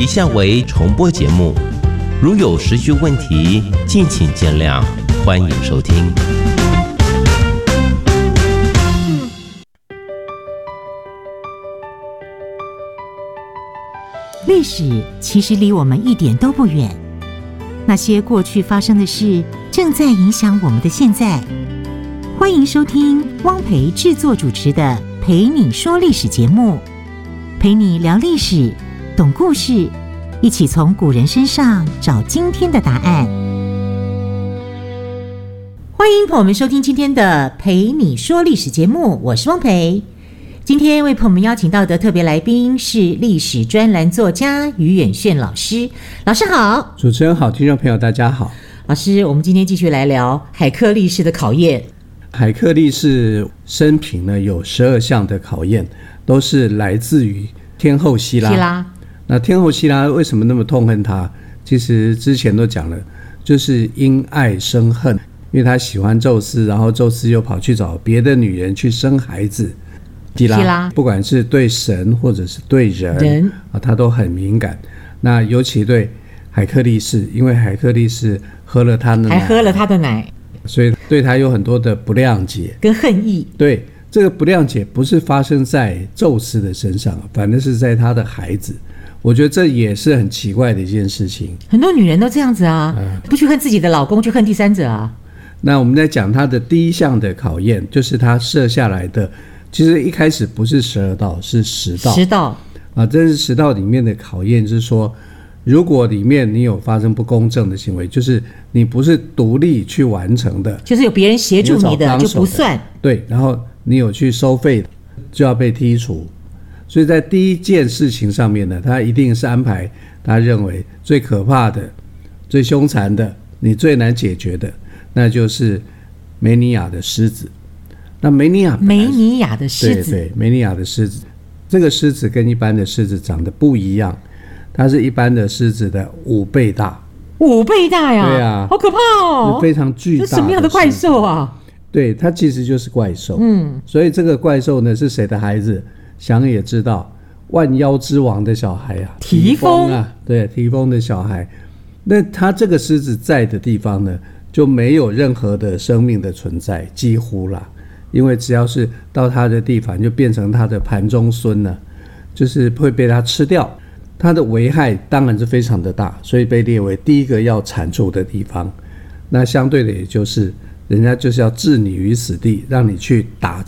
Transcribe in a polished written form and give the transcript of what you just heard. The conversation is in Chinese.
以下为重播节目，如有时序问题，敬请见谅，欢迎收听。 历史其实离我们一点都不远，那些过去发生的事，正在影响我们的现在。欢迎收听汪培制作主持的《陪你说历史》节目，陪你聊历史，懂故事，一起从古人身上找今天的答案。欢迎朋友们收听今天的《陪你说历史》节目，我是汪培。今天为朋友们邀请到的特别来宾是历史专栏作家于远炫老师。老师好。 主持人好，听众朋友大家好。 老师，我们今天继续来聊海克力士的考验。 海克力士生平呢有12项的考验，都是来自于天后希拉。那天后希拉为什么那么痛恨他？其实之前都讲了，就是因爱生恨，因为他喜欢宙斯，然后宙斯又跑去找别的女人去生孩子。希拉不管是对神或者是对人他都很敏感。那尤其对海克力士，因为海克力士喝了他的奶， 还喝了他的奶， 所以对他有很多的不谅解跟恨意。 对，这个不谅解不是发生在宙斯的身上，反而是在他的孩子。我觉得这也是很奇怪的一件事情。 很多女人都这样子啊，不去恨自己的老公，去恨第三者啊。 那我们在讲他的第一项的考验，就是他设下来的，其实一开始不是12道，是10道。这是10道里面的考验，就是说，如果里面你有发生不公正的行为，就是你不是独立去完成的， 就是有别人协助你的就不算。对， 然后你有去收费，就要被剔除。所以在第一件事情上面呢，他一定是安排他认为最可怕的、最凶残的、你最难解决的，那就是梅尼亚的狮子。那梅尼亚的狮子，对，梅尼亚的狮子，这个狮子跟一般的狮子长得不一样，它是一般的狮子的5倍大。 5倍大呀？ 对啊， 好可怕哦！ 非常巨大的。 这什么样的怪兽啊？ 对，它其实就是怪兽。所以这个怪兽呢是谁的孩子？想也知道，万妖之王的小孩啊，提丰啊，对，提丰的小孩。那他这个狮子在的地方呢，就没有任何的生命的存在，几乎啦。因为只要是到他的地方，就变成他的盘中孙了，就是会被他吃掉。他的危害当然是非常的大，所以被列为第一个要铲除的地方。那相对的，也就是人家就是要置你于死地，让你去打